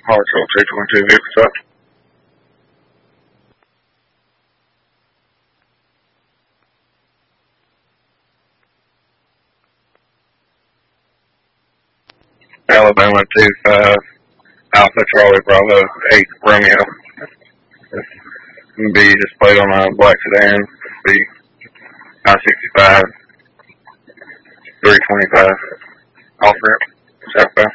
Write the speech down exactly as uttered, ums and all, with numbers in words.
Hartsville two twenty-two, vehicle stop. Alabama two five, Alpha Charlie Bravo eight Romeo. Be displayed on a black sedan. Be I sixty-five, three twenty-five, off ramp, southbound.